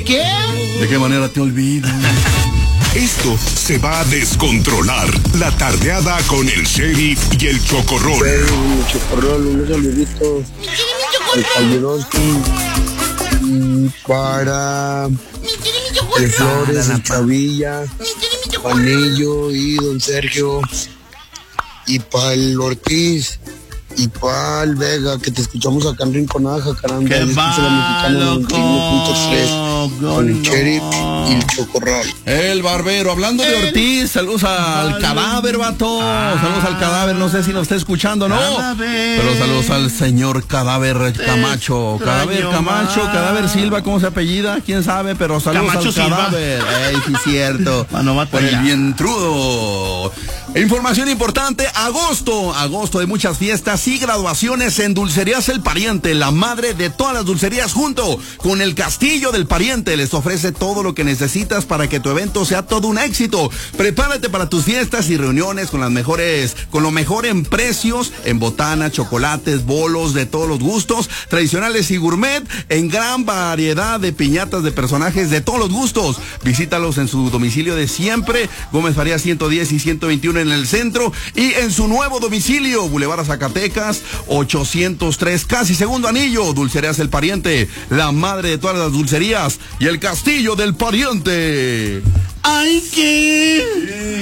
qué? ¿De qué manera te olvido? Esto se va a descontrolar. La tardeada con el Sheriff y el Chocorrol. Mi Chocorrol, unos saluditos al Calderoski y para el Flores, el Chavilla, Panillo y Don Sergio, y para el Ortiz y para el Vega, que te escuchamos acá en Rinconada, Jacaranda. ¡Qué malo, con el Sheriff y el Chocorrol. El barbero, hablando de Ortiz, saludos al cadáver, vato. Saludos al cadáver, no sé si nos está escuchando, ¿no? Pero saludos al señor cadáver Camacho. Cadáver Camacho, cadáver Silva, ¿cómo se apellida? ¿Quién sabe? Pero saludos Camacho al cadáver. Sí, cierto. Por el vientrudo. Información importante, agosto de muchas fiestas y graduaciones en Dulcerías El Pariente, la madre de todas las dulcerías, junto con el Castillo del Pariente. Les ofrece todo lo que necesitas para que tu evento sea todo un éxito. Prepárate para tus fiestas y reuniones con lo mejor en precios, en botanas, chocolates, bolos de todos los gustos, tradicionales y gourmet, en gran variedad de piñatas de personajes de todos los gustos. Visítalos en su domicilio de siempre, Gómez Farías 110 y 121 en el centro, y en su nuevo domicilio, Boulevard Zacatecas 803, casi segundo anillo. Dulcerías El Pariente, la madre de todas las dulcerías, y el Castillo del Pariente. Hay que ir.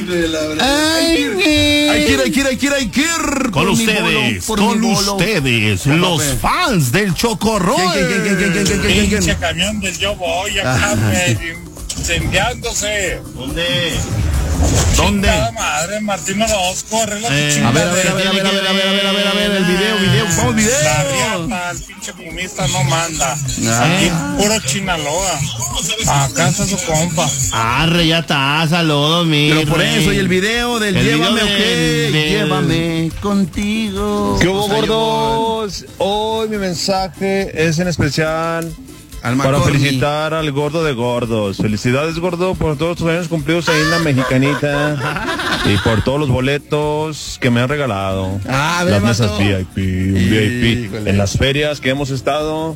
Con ustedes, los fans del Chocorrol. Pinche camión del Yo Voy acá incendiándose. ¿Dónde? Madre, Martín Orozco, arregla tu A chingada. ver, el video, vamos, video. La riata, el pinche pumista no manda. Aquí puro Chinaloa. Acá está su compa. Ya está, saludos, mi Pero por rey. eso, y el video del llévame, llévame contigo. ¿Qué hubo, gordos? Hoy mi mensaje es en especial para felicitar al gordo de gordos. Felicidades, gordo, por todos tus años cumplidos ahí en la Mexicanita y por todos los boletos que me han regalado. Las mesas VIP, un VIP en las ferias que hemos estado.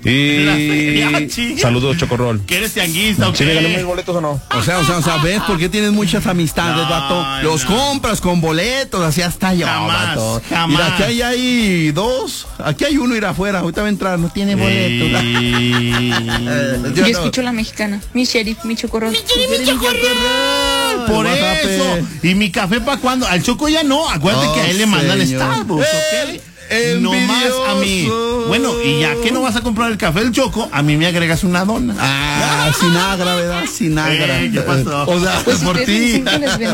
Y saludos, Chocorrol. ¿Que eres tianguista o qué? ¿Sí me gané mis boletos o no? O sea, ¿ves por qué tienes muchas amistades, vato? Los compras con boletos, así hasta yo, vato. Mira, aquí hay dos, aquí hay uno ir afuera, ahorita va a entrar, no tiene boletos. Yo escucho la mexicana, mi Sheriff, mi Chocorrol. Por eso. ¿Y mi café para cuándo? Al Choco ya no, acuérdate que a él le mandan Starbucks, ¿ok? No más a mí. Bueno, y ya que no vas a comprar el café del Choco, a mí me agregas una dona. Sinagra, ¿verdad? Sinagra. ¿Qué pasó? O sea, Pues por ti.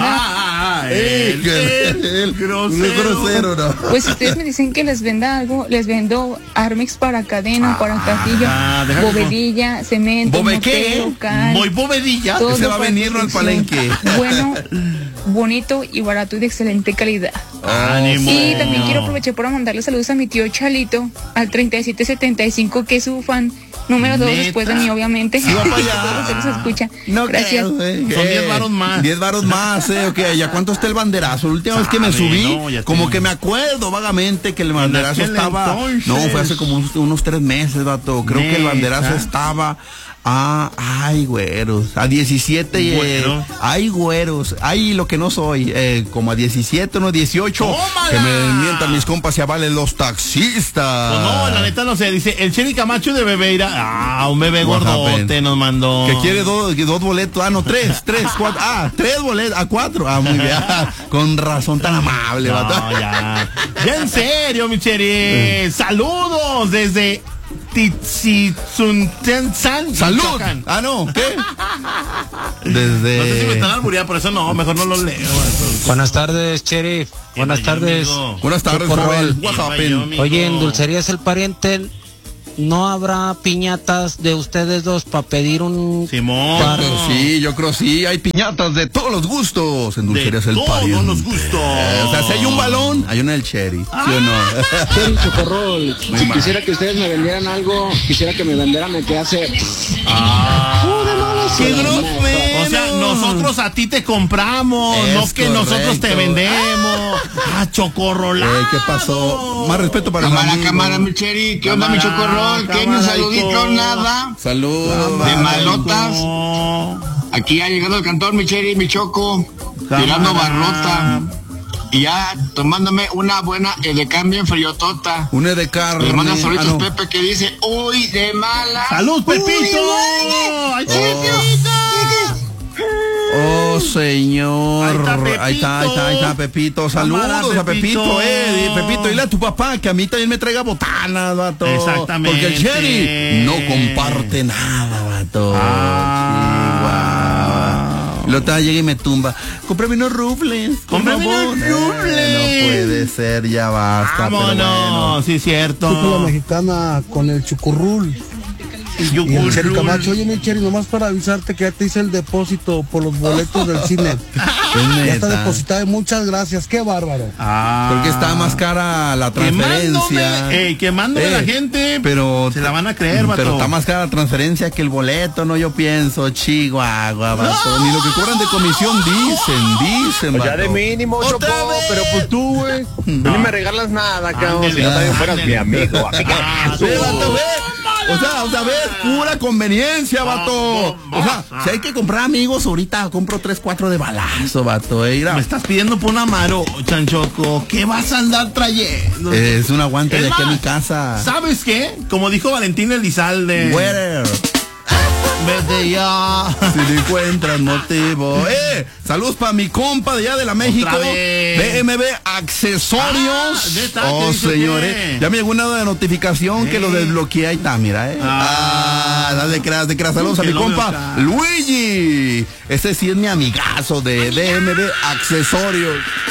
El grosero, ¿no? Pues si ustedes me dicen que les venda algo, les vendo Armex para cadena, para castillo, bovedilla, cemento, mortero, cal. Voy bovedilla. Se va a venir al palenque. Bueno, bonito y barato y de excelente calidad. ¡Ánimo! Y también quiero aprovechar para mandarle saludos a mi tío Chalito, al 3775, que es su fan número 2 después de mí, obviamente. Sí, va para allá. Todos se los escucha. No, gracias. Son 10 varos más. 10 varos más, ok. ¿Ya cuánto está el banderazo? La última vez que me subí, como que me acuerdo vagamente que el banderazo estaba... No, fue hace como unos 3 meses, vato. Creo que el banderazo estaba... ay, güeros, a 17 y ay, güeros, ay, lo que no soy, como a 17, no, 18, ¡tómala! Que me mientan mis compas y avalen los taxistas. Pues no, la neta no sé, dice, el Chevy Camacho de Bebeira, un bebé gordote nos mandó. Que quiere dos boletos, no, 3, 4, 3 boletos, 4, muy bien, con razón tan amable, no, ya en serio, mi Cheri, saludos desde Tizitzuntensan. ¡Salud! No, ¿qué? Desde... No sé si me están albureando, por eso no, mejor no lo leo. Buenas tardes, Sheriff. Buenas tardes. Buenas tardes, Joel. Oye, en Dulcerías El Pariente, ¿no habrá piñatas de ustedes dos para pedir un... Simón. Sí, yo creo sí, hay piñatas de todos los gustos en Dulcerías El Pariente. Todos los gustos. O sea, si hay un balón, hay una del Cherry, ¿sí o no? Cherry, Chocorrol, si quisiera que ustedes me vendieran algo, quisiera que me vendieran el que hace... de malas ¡Qué grosero! O sea, nosotros a ti te compramos, no que nosotros te vendemos. Chocorrolado. ¿Qué pasó? Más respeto para cámara, mi Cheri. ¿Qué onda, mi Chocorrol? ¿Qué? ¿Un saludito? Nada. Saludos. De malotas. Aquí ha llegado el cantor, mi Cheri, mi Choco. Tirando barrota. Y ya tomándome una buena edecán bien friotota. Una edecán. Le manda saludos Pepe que dice, uy, de mala. ¡Salud, Pepito! ¡Ay, Pepito! Oh, señor. Ahí está, Pepito. Saludos a Pepito. Pepito, dile a tu papá que a mí también me traiga botanas, vato. Exactamente. Porque el Cheri no comparte nada, vato. Y lo llega y me tumba. Cómprame unos rufles. Cómprame unos rufles. No puede ser, ya basta. Vámonos, sí, cierto. La mexicana con el chucurrul. Y el Cheri Camacho, oye, mi Cheri, nomás para avisarte que ya te hice el depósito por los boletos del cine. Ya está depositada, muchas gracias, qué bárbaro. Porque está más cara la transferencia. Quemándome la gente, pero se la van a creer, vato. Pero está más cara la transferencia que el boleto, no, yo pienso, Chihuahua, vato. Ni lo que cobran de comisión dicen, pues vato. ya de mínimo, Choco, pero pues tú, güey, no me regalas nada, cabrón, si no también fueras mi amigo. O sea, ves, pura conveniencia, vato. O sea, si hay que comprar amigos, ahorita compro 3, 4 de balazo, vato. Me estás pidiendo por una maruchan, Choco. ¿Qué vas a andar trayendo? Es un aguante de aquí a mi casa. ¿Sabes qué? Como dijo Valentín Elizalde. Vete ya. Si no encuentras motivo. Saludos para mi compa de allá de la México. BMB Accesorios. Señores. Ya me llegó una notificación que lo desbloqueé. Ahí está, mira, dale creas. Saludos a mi compa Luigi. Ese sí es mi amigazo de BMB Accesorios.